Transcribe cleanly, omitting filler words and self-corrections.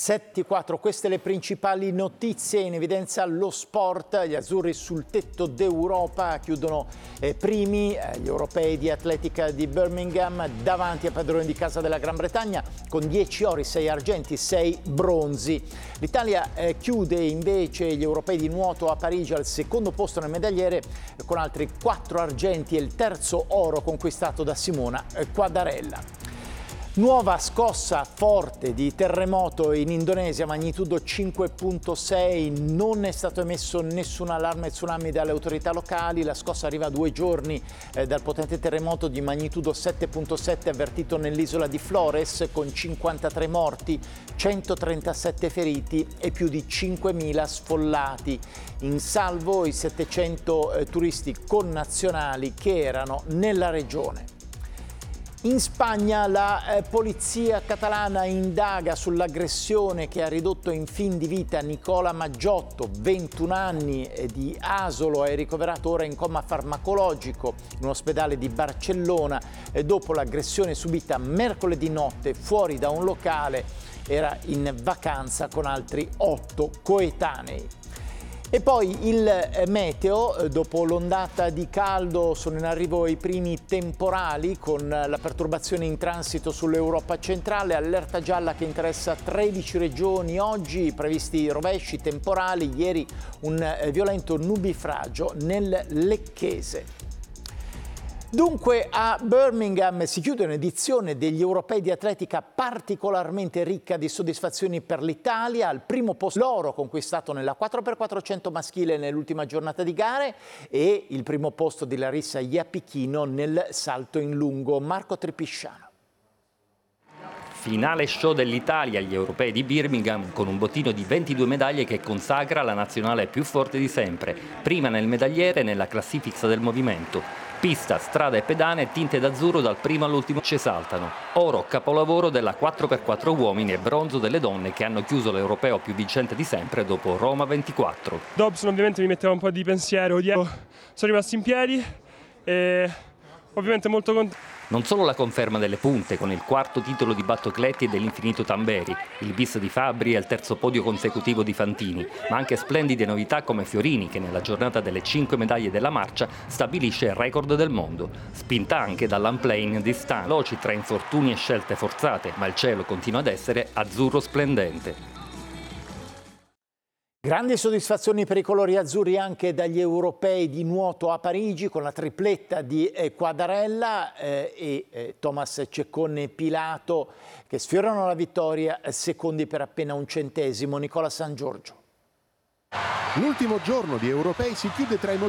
7-4, queste le principali notizie. In evidenza lo sport, gli azzurri sul tetto d'Europa chiudono primi gli europei di atletica di Birmingham davanti ai padroni di casa della Gran Bretagna con 10 ori, 6 argenti, 6 bronzi. L'Italia chiude invece gli europei di nuoto a Parigi al secondo posto nel medagliere con altri 4 argenti e il terzo oro conquistato da Simona Quadarella. Nuova scossa forte di terremoto in Indonesia, magnitudo 5.6, non è stato emesso nessun allarme tsunami dalle autorità locali. La scossa arriva a 2 giorni dal potente terremoto di magnitudo 7.7 avvertito nell'isola di Flores, con 53 morti, 137 feriti e più di 5.000 sfollati. In salvo i 700 turisti connazionali che erano nella regione. In Spagna la polizia catalana indaga sull'aggressione che ha ridotto in fin di vita Nicola Maggiotto, 21 anni, di Asolo, è ricoverato ora in coma farmacologico in un ospedale di Barcellona dopo l'aggressione subita mercoledì notte fuori da un locale. Era in vacanza con altri 8 coetanei. E poi il meteo, dopo l'ondata di caldo sono in arrivo i primi temporali con la perturbazione in transito sull'Europa centrale, allerta gialla che interessa 13 regioni, oggi previsti rovesci temporali, ieri un violento nubifragio nel Lecchese. Dunque a Birmingham si chiude un'edizione degli europei di atletica particolarmente ricca di soddisfazioni per l'Italia. Al primo posto l'oro conquistato nella 4x400 maschile nell'ultima giornata di gare e il primo posto di Larissa Iapichino nel salto in lungo. Marco Trepisciano. Finale show dell'Italia agli europei di Birmingham con un bottino di 22 medaglie che consacra la nazionale più forte di sempre, prima nel medagliere e nella classifica del movimento. Pista, strada e pedane tinte d'azzurro dal primo all'ultimo ci esaltano. Oro, capolavoro della 4x4 uomini e bronzo delle donne che hanno chiuso l'europeo più vincente di sempre dopo Roma 24. Dobson ovviamente mi metteva un po' di pensiero dietro, sono rimasto in piedi e ovviamente molto contento. Non solo la conferma delle punte con il quarto titolo di Battocletti e dell'Infinito Tamberi, il bis di Fabbri e il terzo podio consecutivo di Fantini, ma anche splendide novità come Fiorini che nella giornata delle 5 medaglie della marcia stabilisce il record del mondo. Spinta anche dall'unplane di Stan, veloci tra infortuni e scelte forzate, ma il cielo continua ad essere azzurro splendente. Grandi soddisfazioni per i colori azzurri anche dagli europei di nuoto a Parigi con la tripletta di Quadarella e Thomas Ceccone Pilato che sfiorano la vittoria secondi per appena un centesimo. Nicola San Giorgio. L'ultimo giorno di europei si chiude tra i